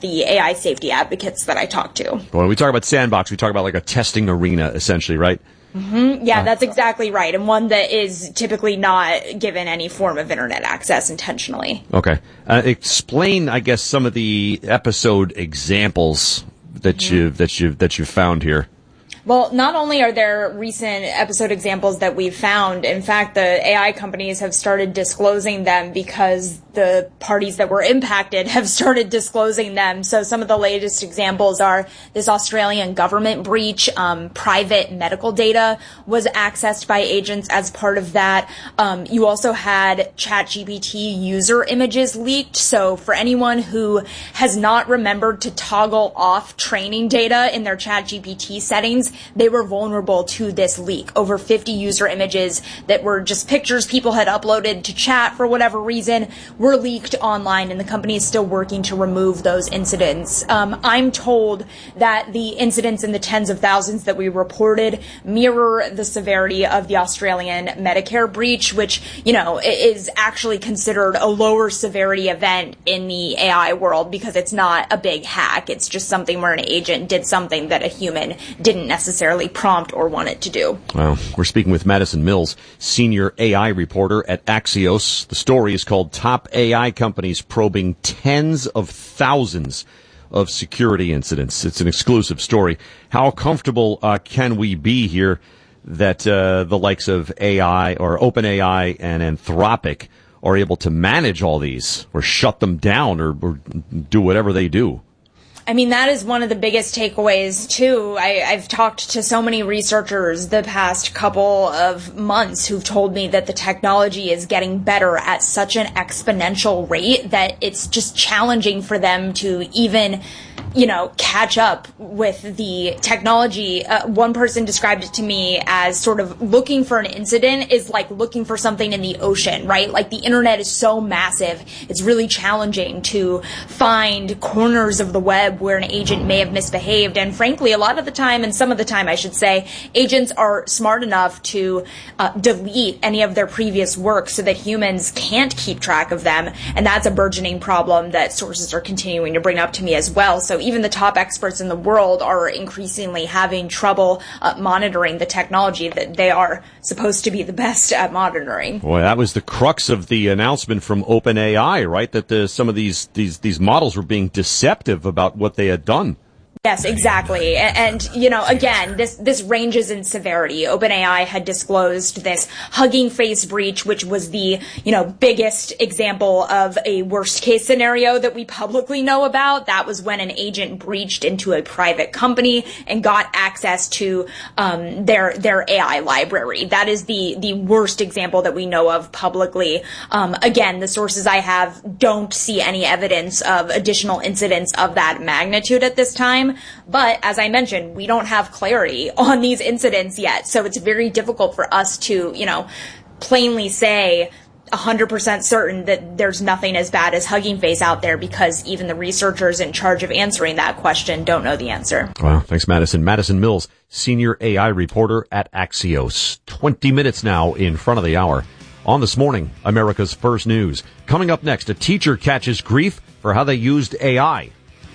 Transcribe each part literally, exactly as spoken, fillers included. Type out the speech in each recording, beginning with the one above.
the A I safety advocates that I talk to. When we talk about sandbox, we talk about like a testing arena, essentially, right? Mm-hmm. Yeah, that's exactly right. And one that is typically not given any form of internet access intentionally. Okay. Uh, explain, I guess, some of the episode examples that mm-hmm. you've, that you've, that you've found here. Well, not only are there recent episode examples that we've found, in fact, the A I companies have started disclosing them because the parties that were impacted have started disclosing them. So some of the latest examples are this Australian government breach. Um, private medical data was accessed by agents as part of that. Um, you also had ChatGPT user images leaked. So for anyone who has not remembered to toggle off training data in their ChatGPT settings, they were vulnerable to this leak. Over fifty user images that were just pictures people had uploaded to chat for whatever reason were leaked online, and the company is still working to remove those incidents. Um, I'm told that the incidents in the tens of thousands that we reported mirror the severity of the Australian Medicare breach, which, you know, is actually considered a lower severity event in the A I world because it's not a big hack. It's just something where an agent did something that a human didn't necessarily prompt or want it to do. Well, we're speaking with Madison Mills, senior A I reporter at Axios. The story is called Top A I Companies Probing Tens of Thousands of Security Incidents. It's an exclusive story. How comfortable uh, can we be here that uh, the likes of A I or OpenAI and Anthropic are able to manage all these or shut them down or, or do whatever they do? I mean, that is one of the biggest takeaways, too. I, I've talked to so many researchers the past couple of months who've told me that the technology is getting better at such an exponential rate that it's just challenging for them to even, you know, catch up with the technology. Uh, one person described it to me as sort of looking for an incident is like looking for something in the ocean, right? Like the internet is so massive, it's really challenging to find corners of the web where an agent may have misbehaved. And frankly, a lot of the time, and some of the time I should say, agents are smart enough to uh, delete any of their previous work so that humans can't keep track of them. And that's a burgeoning problem that sources are continuing to bring up to me as well. So even the top experts in the world are increasingly having trouble uh, monitoring the technology that they are supposed to be the best at monitoring. Boy, that was the crux of the announcement from OpenAI, right? That the, some of these, these, these models were being deceptive about what they had done. Yes, exactly. And, and, you know, again, this, this ranges in severity. OpenAI had disclosed this Hugging Face breach, which was the, you know, biggest example of a worst case scenario that we publicly know about. That was when an agent breached into a private company and got access to, um, their, their A I library. That is the, the worst example that we know of publicly. Um, again, the sources I have don't see any evidence of additional incidents of that magnitude at this time. But as I mentioned, we don't have clarity on these incidents yet. So it's very difficult for us to, you know, plainly say one hundred percent certain that there's nothing as bad as Hugging Face out there because even the researchers in charge of answering that question don't know the answer. Wow. Thanks, Madison. Madison Mills, senior A I reporter at Axios. twenty minutes now in front of the hour. On This Morning, America's First News. Coming up next, a teacher catches grief for how they used A I.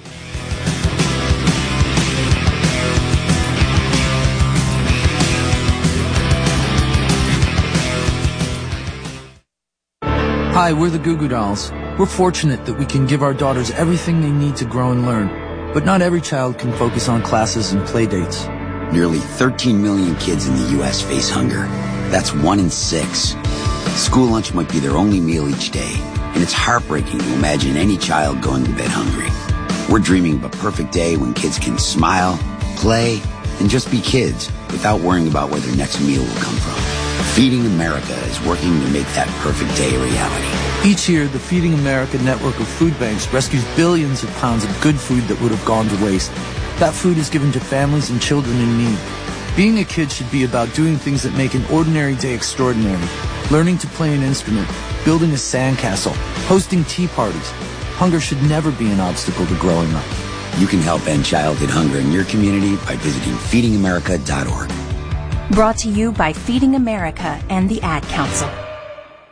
Hi, we're the Goo Goo Dolls. We're fortunate that we can give our daughters everything they need to grow and learn. But not every child can focus on classes and play dates. Nearly thirteen million kids in the U S face hunger. That's one in six. School lunch might be their only meal each day, and it's heartbreaking to imagine any child going to bed hungry. We're dreaming of a perfect day when kids can smile, play, and just be kids without worrying about where their next meal will come from. Feeding America is working to make that perfect day a reality. Each year, the Feeding America network of food banks rescues billions of pounds of good food that would have gone to waste. That food is given to families and children in need. Being a kid should be about doing things that make an ordinary day extraordinary. Learning to play an instrument, building a sandcastle, hosting tea parties. Hunger should never be an obstacle to growing up. You can help end childhood hunger in your community by visiting feeding america dot org. Brought to you by Feeding America and the Ad Council.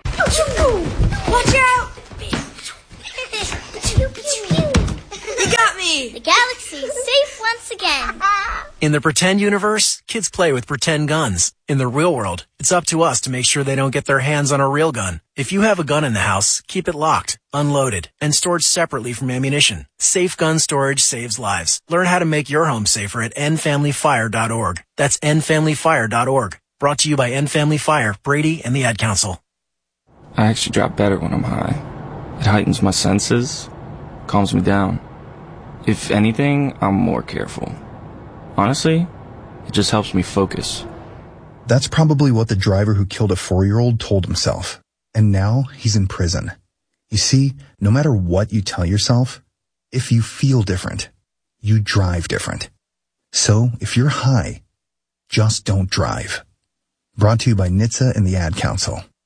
Watch out! You got Yippee! The galaxy is safe once again. In the pretend universe, kids play with pretend guns. In the real world, it's up to us to make sure they don't get their hands on a real gun. If you have a gun in the house, keep it locked, unloaded, and stored separately from ammunition. Safe gun storage saves lives. Learn how to make your home safer at end family fire dot org. That's end family fire dot org. Brought to you by End Family Fire, Brady, and the Ad Council. I actually drop better when I'm high. It heightens my senses, calms me down. If anything, I'm more careful. Honestly, it just helps me focus. That's probably what the driver who killed a four-year-old told himself. And now he's in prison. You see, no matter what you tell yourself, if you feel different, you drive different. So if you're high, just don't drive. Brought to you by N H T S A and the Ad Council.